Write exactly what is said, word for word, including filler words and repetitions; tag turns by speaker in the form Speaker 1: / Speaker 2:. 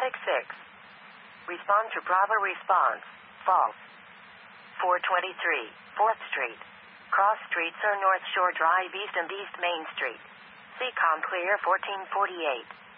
Speaker 1: six. Respond to Bravo response. False. four twenty-three. fourth Street. Cross streets are North Shore Drive East and East Main Street. C COM clear fourteen forty-eight.